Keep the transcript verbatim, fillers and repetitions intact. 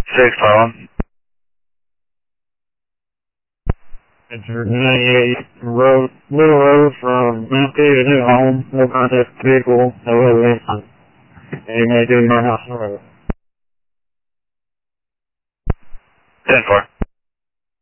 Six Harlan. It's ninety-eight road, Little Road from Mount P to New Home. No contact vehicle. No evidence. And you may do my house road. Ten four.